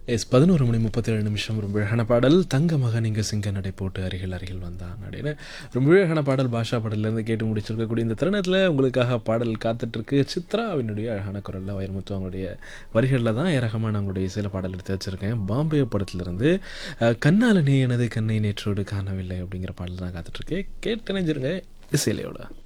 S 11:37 ரொம்ப அழகான பாடல். தங்க மகன் இங்கு சிங்க நடை போட்டு அருகில் அருகில் வந்தான் அப்படின்னு ரொம்ப அழகான பாடல் பாஷா பாடல்லேருந்து கேட்டு முடிச்சிருக்கக்கூடிய இந்த தருணத்தில் உங்களுக்காக பாடல் காத்துட்ருக்கு. சித்ராவினுடைய அழகான குரலில் வைரமுத்து அவங்களுடைய வரிகளில் தான் ரஹ்மான் அவங்களுடைய இசையில் பாடல் எடுத்து வச்சுருக்கேன். பாம்பே படத்துலேருந்து கண்ணால நீ எனது கண்ணை நேற்றோடு காணவில்லை அப்படிங்கிற பாடல் தான் காத்துட்ருக்கு. கேட்டு நினைஞ்சிருங்க இசையிலையோட.